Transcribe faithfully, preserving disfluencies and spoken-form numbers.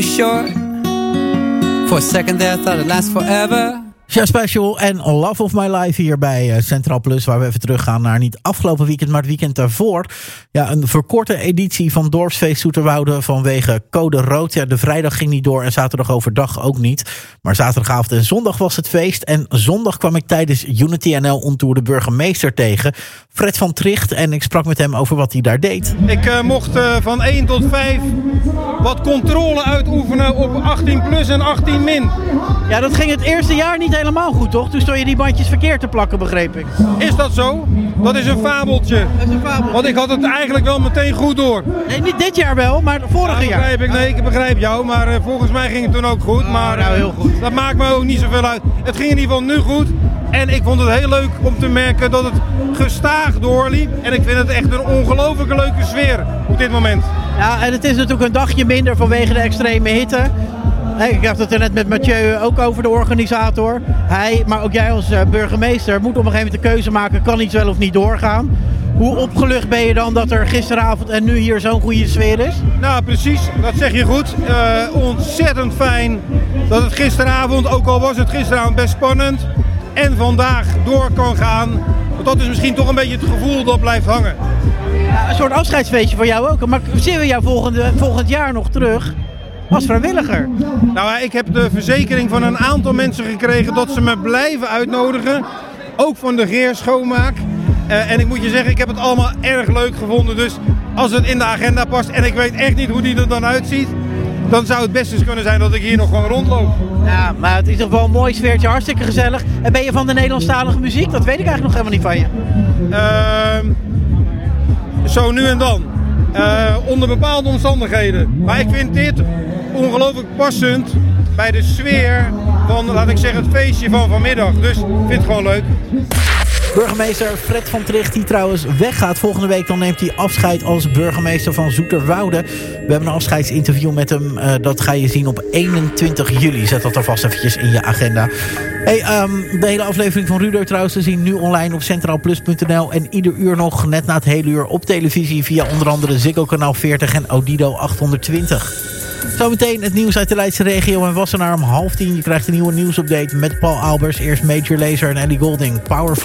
Short. For a second there, I thought it'd last forever. Ja, Special en Love of My Life hier bij uh, Centraal Plus, waar we even teruggaan naar niet afgelopen weekend, maar het weekend daarvoor. Ja, een verkorte editie van Dorpsfeest Zoeterwoude vanwege code rood. Ja, de vrijdag ging niet door en zaterdag overdag ook niet. Maar zaterdagavond en zondag was het feest. En zondag kwam ik tijdens Unity N L On Tour de burgemeester tegen, Fred van Tricht. En ik sprak met hem over wat hij daar deed. Ik uh, mocht uh, van één tot vijf wat controle uitoefenen op achttien plus en achttien min. Ja, dat ging het eerste jaar niet helemaal goed, toch? Toen stond je die bandjes verkeerd te plakken, begreep ik. Is dat zo? Dat is een fabeltje. Dat is een fabeltje. Want ik had het eigenlijk wel meteen goed door. Nee, niet dit jaar wel, maar vorige ja, jaar. Begrijp ik, nee, ik begrijp jou, maar uh, volgens mij ging het toen ook goed. Oh, maar nou, heel goed. Dat maakt me ook niet zoveel uit. Het ging in ieder geval nu goed. En ik vond het heel leuk om te merken dat het gestaag doorliep. En ik vind het echt een ongelooflijke leuke sfeer op dit moment. Ja, en het is natuurlijk een dagje minder vanwege de extreme hitte. Ik had het er net met Mathieu ook over, de organisator. Hij, maar ook jij als burgemeester, moet op een gegeven moment de keuze maken, kan iets wel of niet doorgaan. Hoe opgelucht ben je dan dat er gisteravond en nu hier zo'n goede sfeer is? Nou, precies. Dat zeg je goed. Uh, ontzettend fijn dat het gisteravond, ook al was het gisteravond best spannend, en vandaag door kan gaan. Want dat is misschien toch een beetje het gevoel dat blijft hangen. Ja, een soort afscheidsfeestje voor jou ook. Maar zien we jou volgende, volgend jaar nog terug als vrijwilliger? Nou, ik heb de verzekering van een aantal mensen gekregen dat ze me blijven uitnodigen. Ook van de Geer Schoonmaak. Uh, en ik moet je zeggen, ik heb het allemaal erg leuk gevonden. Dus als het in de agenda past en ik weet echt niet hoe die er dan uitziet, dan zou het best eens kunnen zijn dat ik hier nog gewoon rondloop. Ja, maar het is toch wel een mooi sfeertje, hartstikke gezellig. En ben je van de Nederlandstalige muziek? Dat weet ik eigenlijk nog helemaal niet van je. Uh, zo nu en dan. Uh, onder bepaalde omstandigheden. Maar ik vind dit ongelooflijk passend bij de sfeer van, laat ik zeggen, het feestje van vanmiddag. Dus ik vind het gewoon leuk. Burgemeester Fred van Tricht, die trouwens weggaat. Volgende week dan neemt hij afscheid als burgemeester van Zoeterwoude. We hebben een afscheidsinterview met hem. Uh, dat ga je zien op eenentwintig juli. Zet dat alvast eventjes in je agenda. Hey, um, de hele aflevering van Rudo trouwens te zien nu online op centraalplus punt n l. En ieder uur nog, net na het hele uur, op televisie via onder andere Ziggo kanaal veertig en Odido achthonderdtwintig. Zometeen het nieuws uit de Leidse regio en Wassenaar om half tien. Je krijgt een nieuwe nieuwsupdate met Paul Albers. Eerst Major Lazer en Ellie Goulding. Powerful.